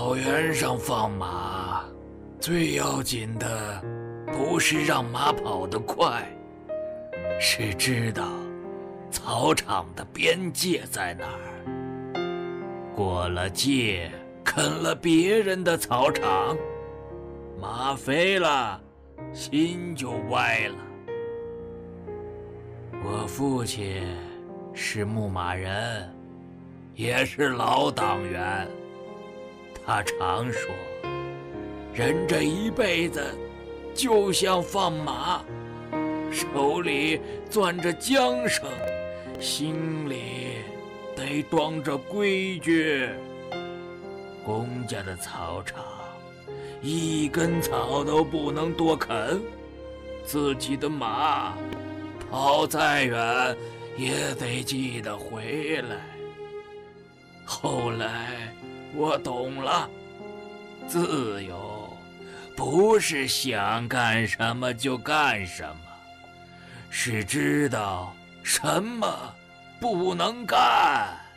草原上放马，最要紧的不是让马跑得快，是知道草场的边界在哪儿。过了界，啃了别人的草场，马肥了，心就歪了。我父亲是牧马人，也是老党员。他常说，人这一辈子就像放马，手里攥着缰绳，心里得装着规矩。公家的草场，一根草都不能多啃，自己的马跑再远也得记得回来。后来我懂了，自由不是想干什么就干什么，是知道什么不能干。